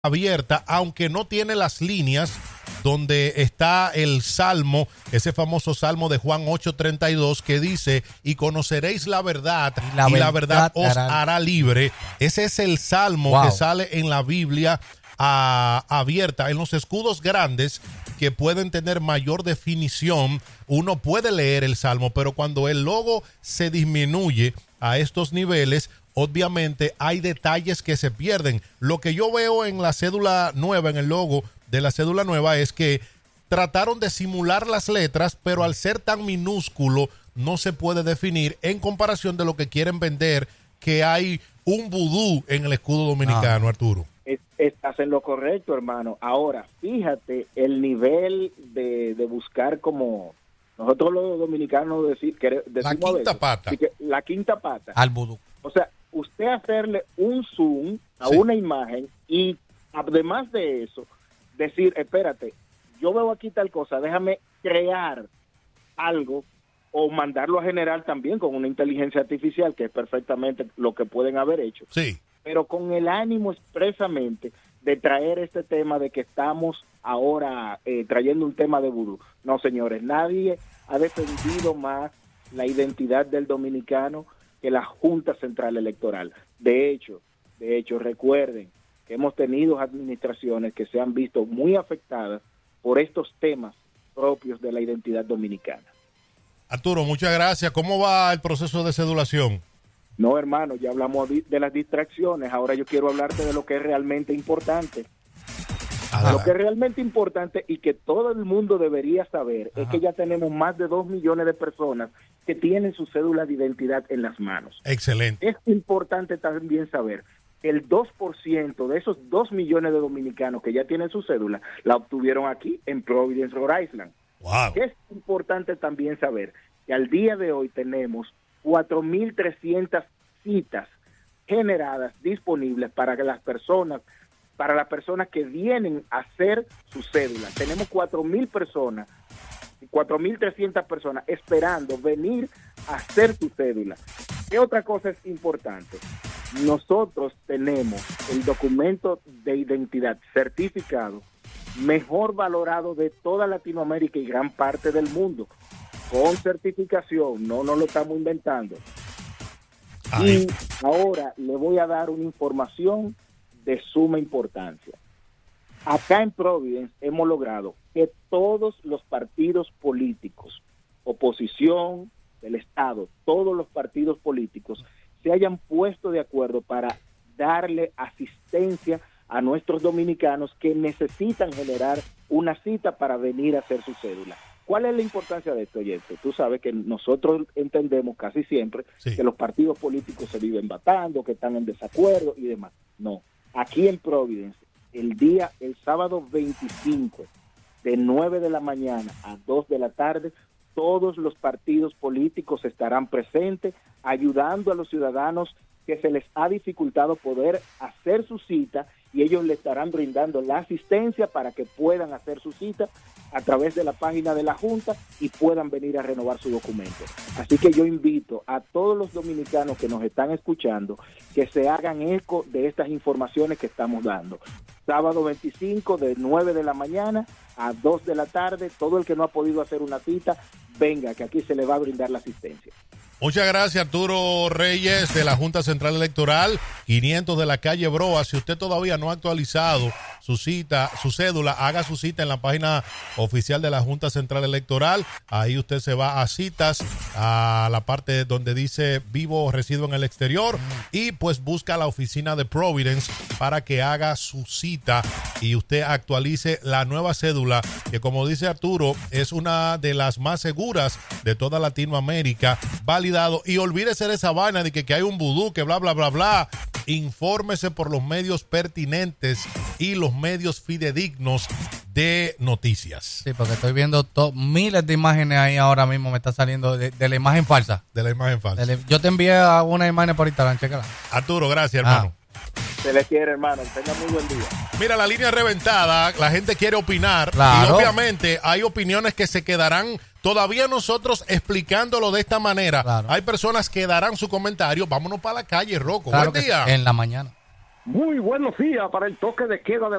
abierta, aunque no tiene las líneas donde está el salmo, ese famoso salmo de Juan 8:32 que dice, y conoceréis la verdad, y la verdad os hará libre. Ese es el salmo que sale en la Biblia abierta. En los escudos grandes que pueden tener mayor definición, uno puede leer el salmo, pero cuando el logo se disminuye a estos niveles, obviamente hay detalles que se pierden. Lo que yo veo en la cédula nueva, en el logo de la cédula nueva, es que trataron de simular las letras, pero al ser tan minúsculo no se puede definir en comparación de lo que quieren vender, que hay un vudú en el escudo dominicano, Arturo. Estás en lo correcto, hermano. Ahora, fíjate el nivel de buscar, como nosotros los dominicanos decimos la quinta pata. La quinta pata. Al vudú. O sea, usted hacerle un zoom a una imagen y además de eso, decir, espérate, yo veo aquí tal cosa, déjame crear algo o mandarlo a generar también con una inteligencia artificial, que es perfectamente lo que pueden haber hecho. Sí. Pero con el ánimo expresamente de traer este tema de que estamos ahora trayendo un tema de vudú. No, señores, nadie ha defendido más la identidad del dominicano que la Junta Central Electoral. De hecho, recuerden que hemos tenido administraciones que se han visto muy afectadas por estos temas propios de la identidad dominicana. Arturo, muchas gracias. ¿Cómo va el proceso de cedulación? No, hermano, ya hablamos de las distracciones. Ahora yo quiero hablarte de lo que es realmente importante. Ajá. Lo que es realmente importante y que todo el mundo debería saber es que ya tenemos más de 2 millones de personas que tienen su cédula de identidad en las manos. Excelente. Es importante también saber que el 2% de esos 2 millones de dominicanos que ya tienen su cédula la obtuvieron aquí en Providence, Rhode Island. Wow. Es importante también saber que al día de hoy tenemos 4.300 citas generadas disponibles para que las personas que vienen a hacer su cédula. Tenemos 4.300 personas esperando venir a hacer su cédula. ¿Qué otra cosa es importante? Nosotros tenemos el documento de identidad certificado mejor valorado de toda Latinoamérica y gran parte del mundo, con certificación, no nos lo estamos inventando. Ay. Y ahora le voy a dar una información de suma importancia. Acá en Providence hemos logrado que todos los partidos políticos, oposición del Estado, todos los partidos políticos se hayan puesto de acuerdo para darle asistencia a nuestros dominicanos que necesitan generar una cita para venir a hacer su cédula. ¿Cuál es la importancia de esto, oyente? Tú sabes que nosotros entendemos casi siempre que los partidos políticos se viven batando, que están en desacuerdo y demás. No, aquí en Providence, el sábado 25, de 9 de la mañana a 2 de la tarde, todos los partidos políticos estarán presentes ayudando a los ciudadanos que se les ha dificultado poder hacer su cita, y ellos le estarán brindando la asistencia para que puedan hacer su cita a través de la página de la Junta y puedan venir a renovar su documento. Así que yo invito a todos los dominicanos que nos están escuchando que se hagan eco de estas informaciones que estamos dando. Sábado 25 de 9 de la mañana a 2 de la tarde, todo el que no ha podido hacer una cita, venga, que aquí se le va a brindar la asistencia. Muchas gracias, Arturo Reyes, de la Junta Central Electoral, 500 de la calle Broa. Si usted todavía no ha actualizado su cédula, haga su cita en la página oficial de la Junta Central Electoral. Ahí usted se va a citas, a la parte donde dice vivo o resido en el exterior, y pues busca la oficina de Providence para que haga su cita y usted actualice la nueva cédula, que como dice Arturo, es una de las más seguras de toda Latinoamérica, válida. Y olvídese de esa vaina de que hay un vudú, que bla, bla, bla, bla. Infórmese por los medios pertinentes y los medios fidedignos de noticias. Sí, porque estoy viendo miles de imágenes ahí ahora mismo, me está saliendo de la imagen falsa. De la imagen falsa. Yo te envié una imagen por Instagram, chécala. Arturo, gracias, hermano. Se les quiere, hermano. Tenga muy buen día. Mira, la línea reventada, la gente quiere opinar. Claro. Y obviamente hay opiniones que se quedarán todavía nosotros explicándolo de esta manera. Claro. Hay personas que darán su comentario. Vámonos para la calle, Rocco. Claro, Buen día. en la mañana. Muy buenos días para el toque de queda de